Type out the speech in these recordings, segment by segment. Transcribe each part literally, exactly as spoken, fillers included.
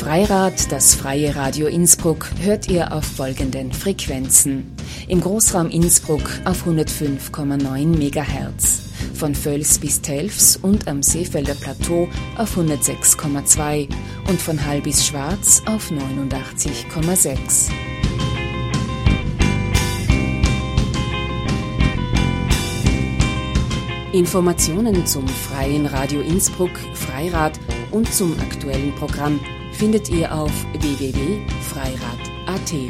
Freirad, das freie Radio Innsbruck, hört ihr auf folgenden Frequenzen. Im Großraum Innsbruck auf hundertfünf Komma neun Megahertz, von Völs bis Telfs und am Seefelder Plateau auf hundertsechs Komma zwei und von Hall bis Schwarz auf neunundachtzig Komma sechs. Informationen zum Freien Radio Innsbruck, Freirad und zum aktuellen Programm findet ihr auf w w w punkt freirad punkt a t.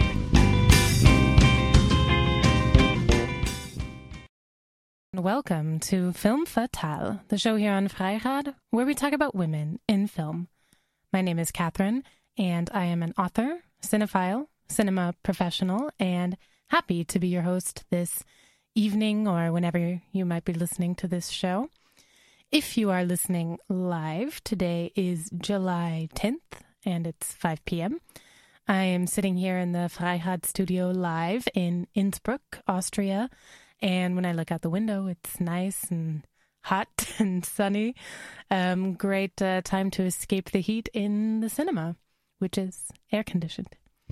Welcome to Film Fatale, the show here on Freirad, where we talk about women in film. My name is Catherine, and I am an author, cinephile, cinema professional, and happy to be your host this evening or whenever you might be listening to this show. If you are listening live, today is July tenth, and it's five p.m. I am sitting here in the Freirad studio live in Innsbruck, Austria, and when I look out the window, it's nice and hot and sunny. Um, great uh, time to escape the heat in the cinema, which is air-conditioned.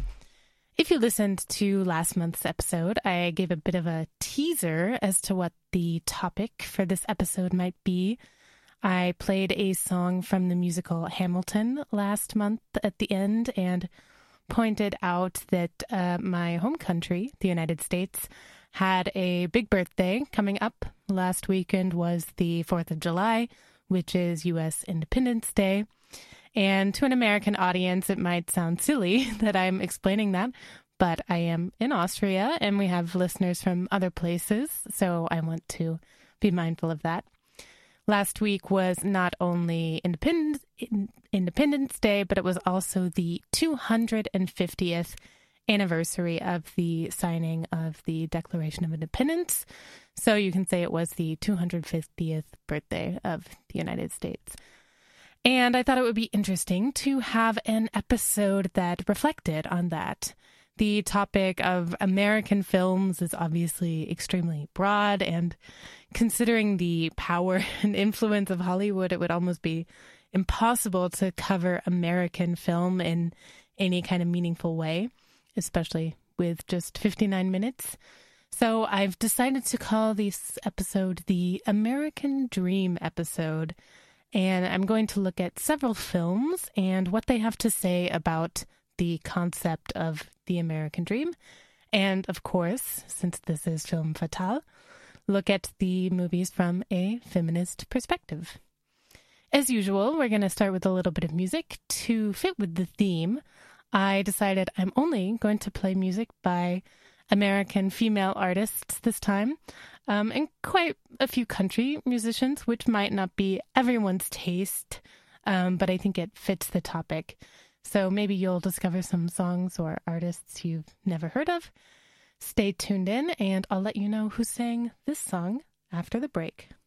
If you listened to last month's episode, I gave a bit of a teaser as to what the topic for this episode might be. I played a song from the musical Hamilton last month at the end and pointed out that uh, my home country, the United States, had a big birthday coming up. Last weekend was the fourth of July, which is U S Independence Day. And to an American audience, it might sound silly that I'm explaining that, but I am in Austria and we have listeners from other places, so I want to be mindful of that. Last week was not only Independence, Independence Day, but it was also the two hundred fiftieth anniversary of the signing of the Declaration of Independence. So you can say it was the two hundred fiftieth birthday of the United States. And I thought it would be interesting to have an episode that reflected on that. The topic of American films is obviously extremely broad, and considering the power and influence of Hollywood, it would almost be impossible to cover American film in any kind of meaningful way, especially with just fifty-nine minutes. So I've decided to call this episode the American Dream episode. And I'm going to look at several films and what they have to say about the concept of the American dream. And of course, since this is Film Fatale, look at the movies from a feminist perspective. As usual, we're going to start with a little bit of music to fit with the theme. I decided I'm only going to play music by American female artists this time, um, and quite a few country musicians, which might not be everyone's taste, um, but I think it fits the topic. So maybe you'll discover some songs or artists you've never heard of. Stay tuned in, and I'll let you know who sang this song after the break.